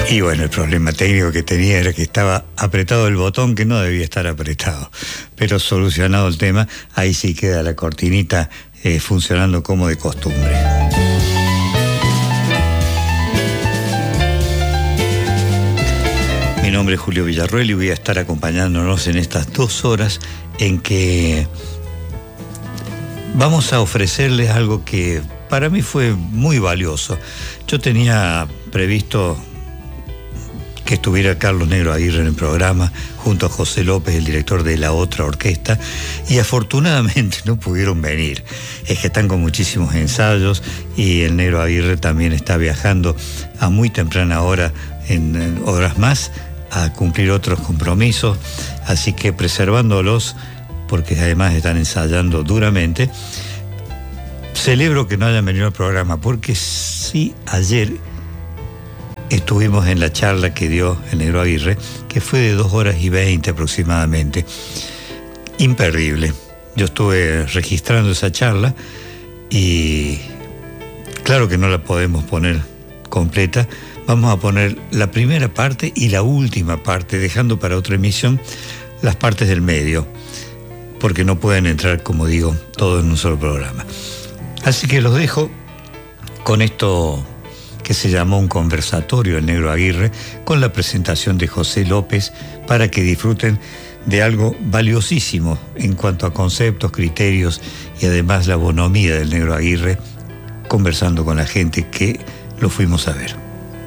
Y bueno, el problema técnico que tenía era que estaba apretado el botón que no debía estar apretado. Pero solucionado el tema, ahí sí queda la cortinita funcionando como de costumbre. Mi nombre es Julio Villarroel y voy a estar acompañándonos en estas 2 horas en que vamos a ofrecerles algo que para mí fue muy valioso. Yo tenía previsto que estuviera Carlos Negro Aguirre en el programa, junto a José López, el director de la otra orquesta, y afortunadamente no pudieron venir. Es que están con muchísimos ensayos y el Negro Aguirre también está viajando a muy temprana hora, en horas más, a cumplir otros compromisos, así que preservándolos, porque además están ensayando duramente. Celebro que no hayan venido al programa, porque sí, ayer estuvimos en la charla que dio el Negro Aguirre, que fue de 2 horas y 20 aproximadamente. Imperdible. Yo estuve registrando esa charla y claro que no la podemos poner completa. Vamos a poner la primera parte y la última parte, dejando para otra emisión las partes del medio, porque no pueden entrar, como digo, todos en un solo programa. Así que los dejo con esto que se llamó un conversatorio el Negro Aguirre, con la presentación de José López, para que disfruten de algo valiosísimo en cuanto a conceptos, criterios y además la bonomía del Negro Aguirre, conversando con la gente que lo fuimos a ver.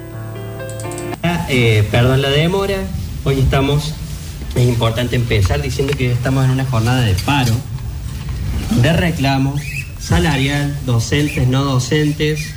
Perdón la demora, hoy es importante empezar diciendo que estamos en una jornada de paro, de reclamo salarial, docentes, no docentes,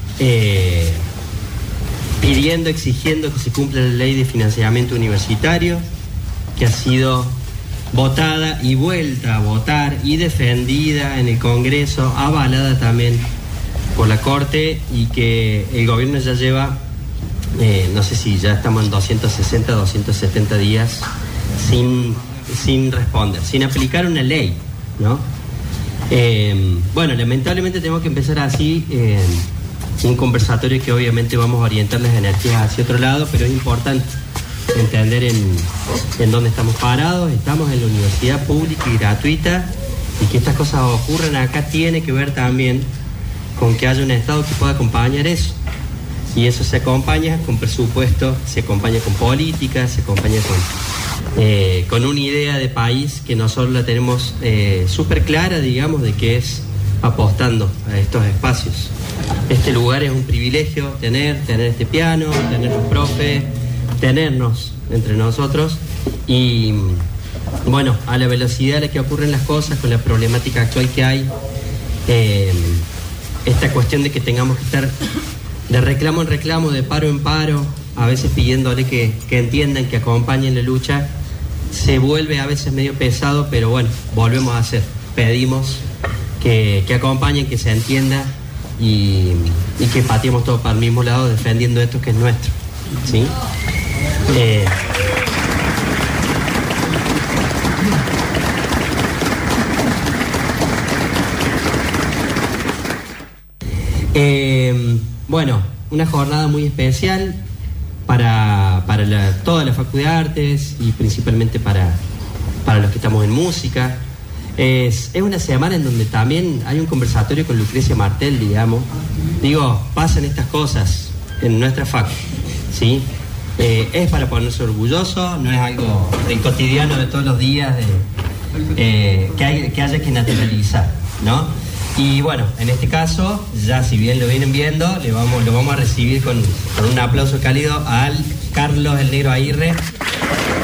pidiendo, exigiendo que se cumpla la ley de financiamiento universitario, que ha sido votada y vuelta a votar y defendida en el Congreso, avalada también por la Corte, y que el gobierno ya lleva, no sé si ya estamos en 260, 270 días sin responder, sin aplicar una ley, ¿no? Bueno, lamentablemente tenemos que empezar así, un conversatorio que obviamente vamos a orientar las energías hacia otro lado, pero es importante entender en dónde estamos parados. Estamos en la universidad pública y gratuita, y que estas cosas ocurran acá tiene que ver también con que haya un Estado que pueda acompañar eso, y eso se acompaña con presupuesto, se acompaña con política, se acompaña con una idea de país que nosotros la tenemos súper clara, digamos, de que es apostando a estos espacios. Este lugar es un privilegio, tener este piano, tener los profes, tenernos entre nosotros, y bueno, a la velocidad a la que ocurren las cosas, con la problemática actual que hay, esta cuestión de que tengamos que estar de reclamo en reclamo, de paro en paro, a veces pidiéndole que entiendan, que acompañen la lucha, se vuelve a veces medio pesado, pero bueno, volvemos a hacer, pedimos que acompañen, que se entienda, y que pateemos todos para el mismo lado defendiendo esto que es nuestro, ¿sí? Bueno, una jornada muy especial para toda la Facultad de Artes, y principalmente para los que estamos en música. Es una semana en donde también hay un conversatorio con Lucrecia Martel, digamos. Digo, pasan estas cosas en nuestra facu, ¿sí? Es para ponerse orgulloso, no es algo del cotidiano de todos los días que haya que naturalizar, ¿no? Y bueno, en este caso, ya si bien lo vienen viendo, lo vamos a recibir con un aplauso cálido al Carlos el Negro Aguirre.